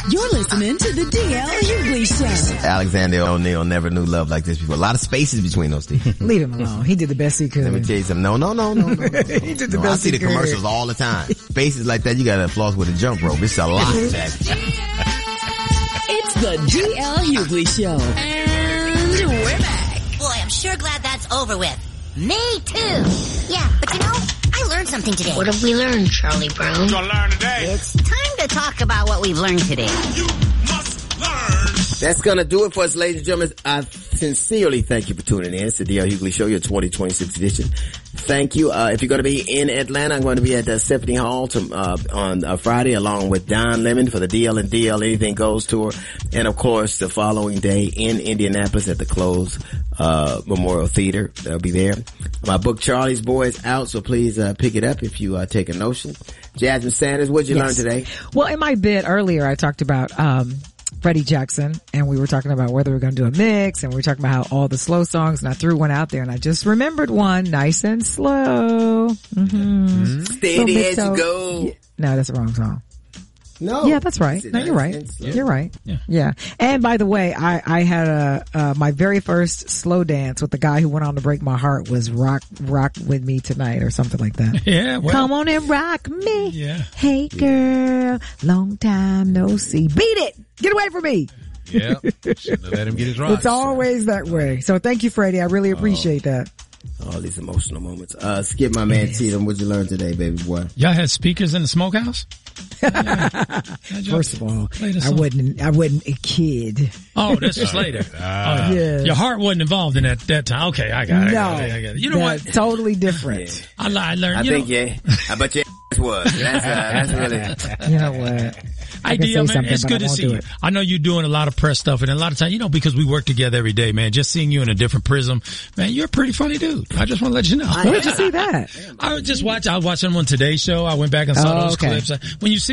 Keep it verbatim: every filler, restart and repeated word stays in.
You're listening to the D L Hughley Show. Alexander O'Neal never knew love like this before. A lot of spaces between those two. Leave him alone. He did the best he could. Let me tell you something. No, no, no, no, no. no, no. He did the no, best I see he the could. commercials all the time. Spaces like that, you gotta floss with a jump rope. It's a lot. It's the D L Hughley Show. And we're back. Boy, I'm sure glad that's over with. Me too. Yeah, but you know, I learned something today. What have we learned, Charlie Brown? We're gonna learn today. It's time to talk about what we've learned today. You must learn. That's gonna do it for us, ladies and gentlemen. I sincerely thank you for tuning in. It's the D L Hughley Show, your twenty twenty-six edition. Thank you. Uh, if you're going to be in Atlanta, I'm going to be at the Stephanie Hall to, uh, on uh, Friday along with Don Lemon for the D L and D L Anything Goes tour. And of course, the following day in Indianapolis at the Close, uh, Memorial Theater. They'll be there. My book, Charlie's Boy, is out, so please, uh, pick it up if you, uh, take a notion. Jasmine Sanders, what did you Yes. learn today? Well, in my bit earlier, I talked about, um, Freddie Jackson, and we were talking about whether we were going to do a mix, and we were talking about how all the slow songs, and I threw one out there, and I just remembered one, Nice and Slow. Mm-hmm. Steady as you go. Yeah. No, that's the wrong song. No. Yeah, that's right. Is it No, you're Nice right. and Slow? You're right. Yeah. Yeah. And by the way, I, I had a, uh, my very first slow dance with the guy who went on to break my heart was Rock, Rock With Me Tonight or something like that. Yeah, well. Come on and rock me. Yeah. Hey girl, long time no see. Beat it. Get away from me. Yeah. Shouldn't have let him get his rocks. It's always that way. So thank you, Freddie. I really appreciate that. All these emotional moments. Uh, Skip, my man, Tatum, what'd you learn today, baby boy? Y'all had speakers in the smokehouse? Yeah. First of all, Play the I song. wasn't, I wasn't a kid. Oh, this was later. Oh, yeah. Yes. Your heart wasn't involved in that, that time. Okay, I got it. I No, got it. I got it. You know what? that's totally different. I, I learned, I you think, know, yeah. I bet your ass was. That's, uh, that's really. You know what? I can idea, say man. something, It's but good I to won't see do you. it. I know you're doing a lot of press stuff, and a lot of time, you know, because we work together every day, man. Just seeing you in a different prism, man, you're a pretty funny dude. I just want to let you know. Where'd you see that? I was just watching. I was watching on Today's Show. I went back and saw Oh, those okay. clips. When you see